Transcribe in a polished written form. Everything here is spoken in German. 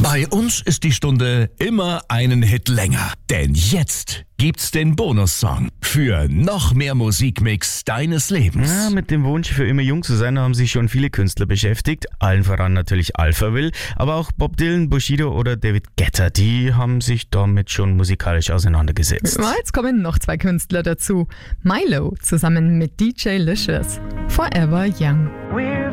Bei uns ist die Stunde immer einen Hit länger. Denn jetzt gibt's den Bonussong für noch mehr Musikmix deines Lebens. Ja, mit dem Wunsch, für immer jung zu sein, haben sich schon viele Künstler beschäftigt. Allen voran natürlich Alphaville, aber auch Bob Dylan, Bushido oder David Guetta. Die haben sich damit schon musikalisch auseinandergesetzt. Jetzt kommen noch 2 Künstler dazu. Milo zusammen mit DJ Licious. Forever Young.